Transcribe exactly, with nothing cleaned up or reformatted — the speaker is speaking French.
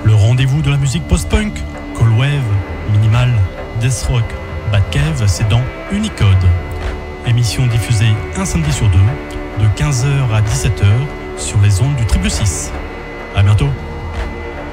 Le rendez-vous de la musique post-punk, cold wave, minimal, death rock, bad cave, c'est dans Unicode. Émission diffusée un samedi sur deux, de quinze heures à dix-sept